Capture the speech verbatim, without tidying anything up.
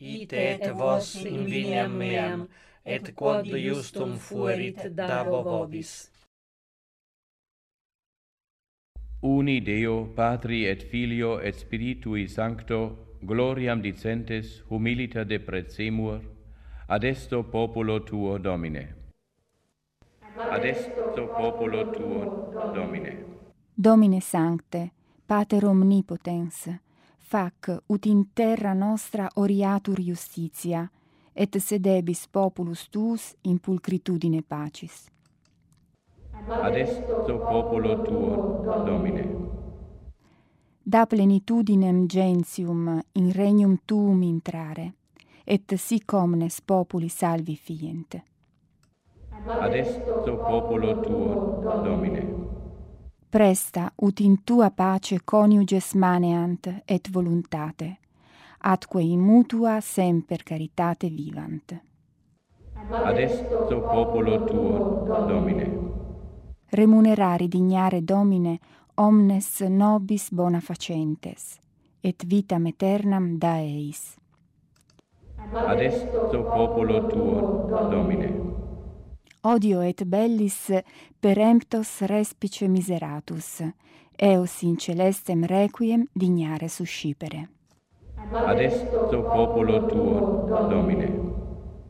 ite et vos in viniam meam, et quod justum fuerit dabo vobis. Uni Deo, Patri et Filio et Spiritui Sancto, gloriam dicentes humiliter deprecemur, ad esto populo tuo Domine. Ad esto populo tuo Domine. Domine Sancte, Pater Omnipotens, fac ut in terra nostra oriatur justitia, et sedebis populus tuus in pulcritudine pacis. Ad esto populo tuo Domine. Da plenitudinem gentium in regnum tuum intrare, et sic omnes populi salvi fient. Ad esto populo tuo Domine. Presta ut in tua pace coniuges maneant et voluntate, atque in mutua semper caritate vivant. Ad esto populo tuo Domine. Remunerari dignare Domine omnes nobis bona facentes, et vitam aeternam da eis. Ad esto populo tuo Domine. Odio et bellis peremptos respice miseratus, eos in celestem requiem dignare suscipere. Ad esto populo tuo Domine.